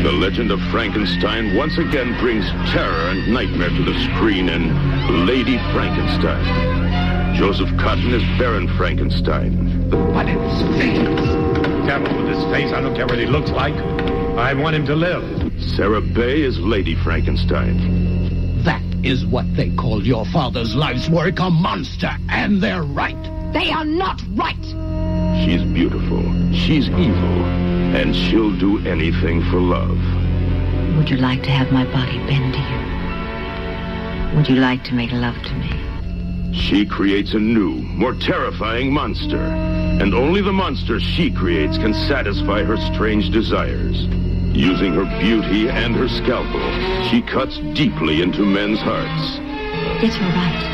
The Legend of Frankenstein once again brings terror and nightmare to the screen in Lady Frankenstein. Joseph Cotton is Baron Frankenstein. What in his face? Careful with his face. I don't care what he looks like. I want him to live. Sarah Bay is Lady Frankenstein. That is what they call your father's life's work, a monster, and they're right. They are not right. She's beautiful, she's evil, and she'll do anything for love. Would you like to have my body bend to you? Would you like to make love to me? She creates a new, more terrifying monster, and only the monster she creates can satisfy her strange desires. Using her beauty and her scalpel, she cuts deeply into men's hearts. It's all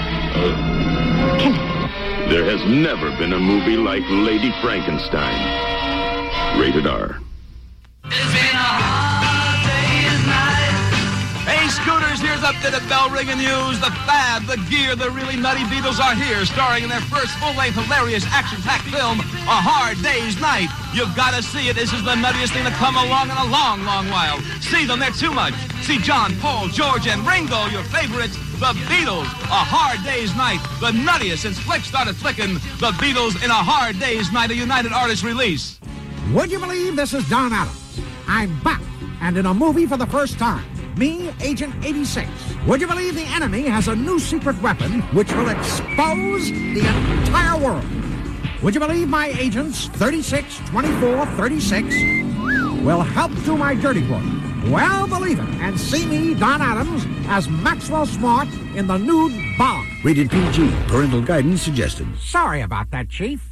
right. Kill it. There has never been a movie like Lady Frankenstein. Rated R. It's been a hard day's night. Hey, Scooters, here's updated bell-ringing news. The Fab, the Gear, the really nutty Beatles are here, starring in their first full-length, hilarious, action-packed film, A Hard Day's Night. You've got to see it. This is the nuttiest thing to come along in a long, long while. See them, they're too much. See John, Paul, George, and Ringo, your favorites. The Beatles, A Hard Day's Night. The nuttiest since Flick started flicking. The Beatles in A Hard Day's Night, a United Artists release. Would you believe this is Don Adams? I'm back, and in a movie for the first time. Me, Agent 86. Would you believe the enemy has a new secret weapon which will expose the entire world? Would you believe my agents, 36, 24, 36, will help do my dirty work? Well, believe it, and see me, Don Adams, as Maxwell Smart in the nude Bond. Rated PG. Parental guidance suggested. Sorry about that, Chief.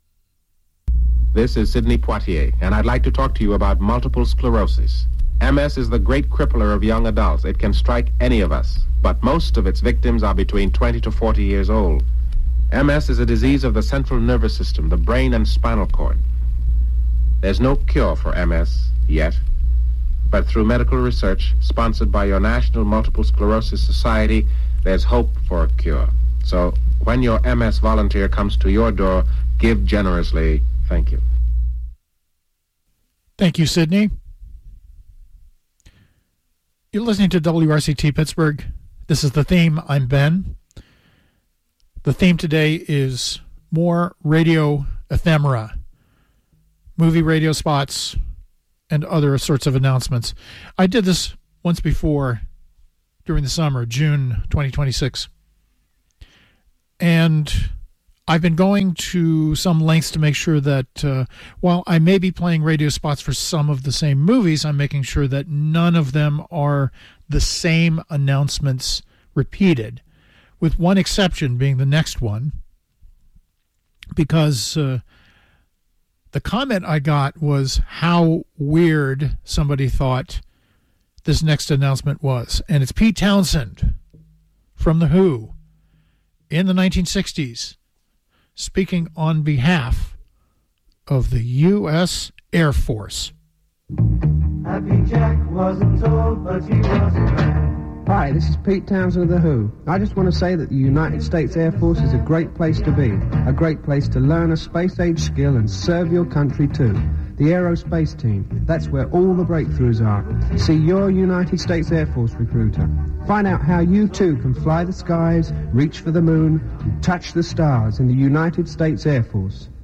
This is Sidney Poitier, and I'd like to talk to you about multiple sclerosis. MS is the great crippler of young adults. It can strike any of us, but most of its victims are between 20 to 40 years old. MS is a disease of the central nervous system, the brain and spinal cord. There's no cure for MS yet. But through medical research, sponsored by your National Multiple Sclerosis Society, there's hope for a cure. So when your MS volunteer comes to your door, give generously. Thank you. Thank you, Sidney. You're listening to WRCT Pittsburgh. This is The Theme. I'm Ben. The theme today is more radio ephemera, movie radio spots, and other sorts of announcements. I did this once before during the summer, June 2026. And I've been going to some lengths to make sure that while I may be playing radio spots for some of the same movies, I'm making sure that none of them are the same announcements repeated, with one exception being the next one, because the comment I got was how weird somebody thought this next announcement was. And it's Pete Townsend from The Who in the 1960s speaking on behalf of the U.S. Air Force. Happy Jack wasn't told, but he was a man. Hi, this is Pete Townsend of The Who. I just want to say that the United States Air Force is a great place to be, a great place to learn a space-age skill and serve your country too. The Aerospace Team, that's where all the breakthroughs are. See your United States Air Force recruiter. Find out how you too can fly the skies, reach for the moon, and touch the stars in the United States Air Force.